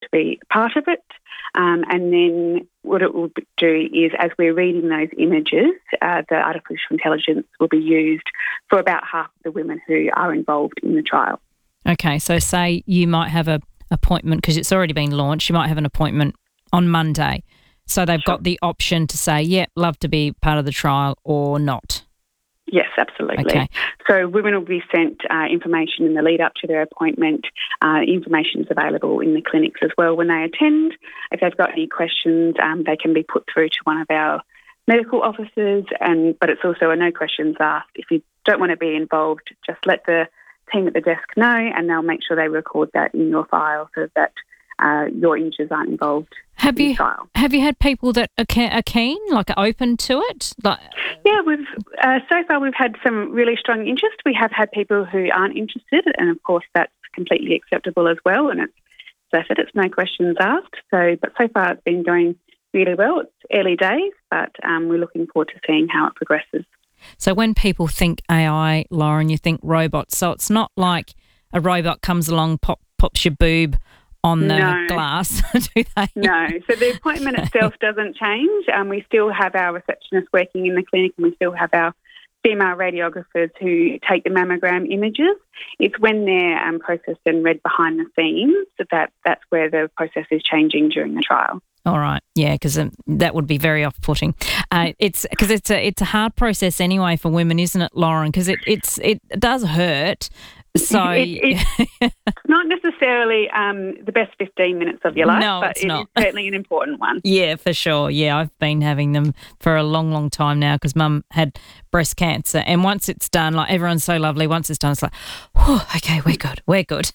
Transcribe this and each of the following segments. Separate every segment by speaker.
Speaker 1: to be part of it. And then what it will do is, as we're reading those images, the artificial intelligence will be used for about half of the women who are involved in the trial.
Speaker 2: Okay, so say you might have an appointment, because it's already been launched, you might have an appointment on Monday. So they've got the option to say, yep, love to be part of the trial or not.
Speaker 1: Yes, absolutely.
Speaker 2: Okay.
Speaker 1: So women will be sent information in the lead up to their appointment. Information is available in the clinics as well when they attend. If they've got any questions, they can be put through to one of our medical officers, but it's also a no questions asked. If you don't want to be involved, just let the team at the desk know, and they'll make sure they record that in your file so that your images aren't involved in the trial.
Speaker 2: Have you had people that are keen, like are open to it?
Speaker 1: Yeah, so far we've had some really strong interest. We have had people who aren't interested, and of course that's completely acceptable as well. And it's no questions asked. But so far it's been going really well. It's early days, but we're looking forward to seeing how it progresses.
Speaker 2: So when people think AI, Lauren, you think robots. So it's not like a robot comes along, pops your boob on the glass, do they?
Speaker 1: No. So the appointment itself doesn't change. We still have our receptionists working in the clinic, and we still have our female radiographers who take the mammogram images. It's when they're processed and read behind the scenes that's where the process is changing during the trial.
Speaker 2: All right, yeah, because that would be very off-putting. It's a hard process anyway for women, isn't it, Lauren? Because it does hurt. So
Speaker 1: it's not necessarily the best 15 minutes of your life, but it's not. It's certainly an important one.
Speaker 2: Yeah, for sure. Yeah, I've been having them for a long, long time now because Mum had breast cancer, and once it's done, like everyone's so lovely. Once it's done, it's like, oh, okay, we're good.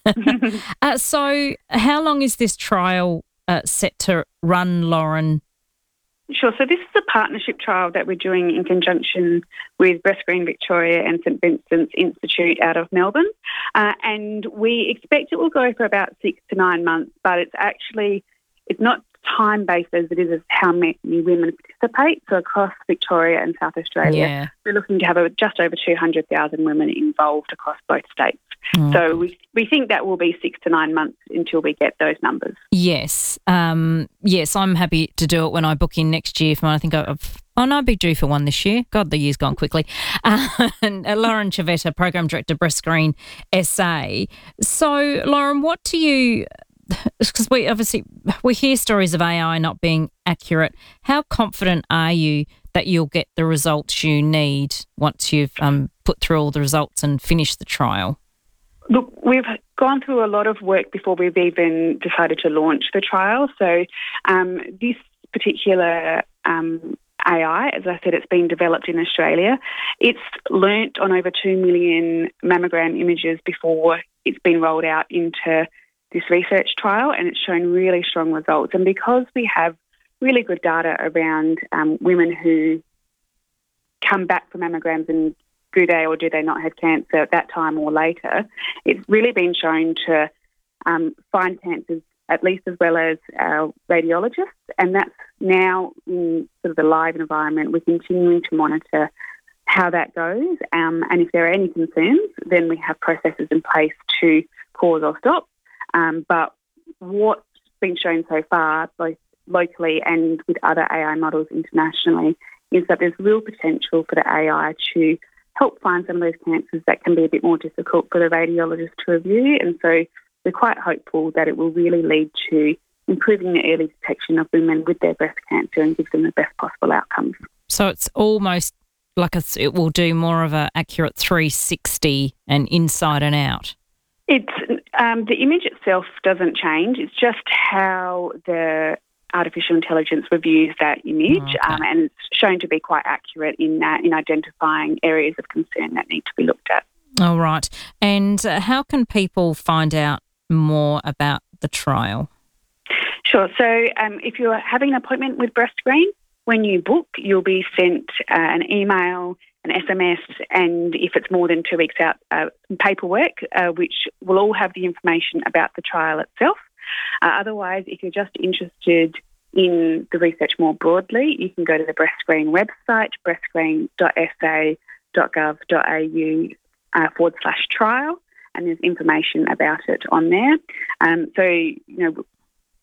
Speaker 2: So, how long is this trial set to run, Lauren?
Speaker 1: Sure. So this is a partnership trial that we're doing in conjunction with Breast Screen Victoria and St Vincent's Institute out of Melbourne. And we expect it will go for about 6 to 9 months, but it's not time-based as it is as how many women participate. So across Victoria and South Australia, we're looking to have just over 200,000 women involved across both states. So we think that will be 6 to 9 months until we get those numbers.
Speaker 2: Yes. Yes, I'm happy to do it when I book in next year. I think I'll be due for one this year. God, the year's gone quickly. And Lauren Chavetta, Program Director, Breast Screen SA. So, Lauren, what do you... Because we hear stories of AI not being accurate. How confident are you that you'll get the results you need once you've put through all the results and finished the trial?
Speaker 1: Look, we've gone through a lot of work before we've even decided to launch the trial. So this particular AI, as I said, it's been developed in Australia. It's learnt on over 2 million mammogram images before it's been rolled out into this research trial, and it's shown really strong results. And because we have really good data around women who come back from mammograms and do they or do they not have cancer at that time or later, it's really been shown to find cancers at least as well as our radiologists, and that's now in sort of the live environment. We're continuing to monitor how that goes, and if there are any concerns, then we have processes in place to pause or stop. But what's been shown so far, both locally and with other AI models internationally, is that there's real potential for the AI to help find some of those cancers that can be a bit more difficult for the radiologist to review. And so we're quite hopeful that it will really lead to improving the early detection of women with their breast cancer and give them the best possible outcomes.
Speaker 2: So it's almost like it will do more of an accurate 360 and inside and out.
Speaker 1: It's the image itself doesn't change. It's just how the artificial intelligence reviews that image, and it's shown to be quite accurate in identifying areas of concern that need to be looked at.
Speaker 2: All right. And how can people find out more about the trial?
Speaker 1: Sure. So if you're having an appointment with Breast Screen, when you book, you'll be sent an email, an SMS, and if it's more than 2 weeks out, some paperwork, which will all have the information about the trial itself. Otherwise, if you're just interested in the research more broadly, you can go to the Breast Screen website, breastscreen.sa.gov.au /trial, and there's information about it on there. So,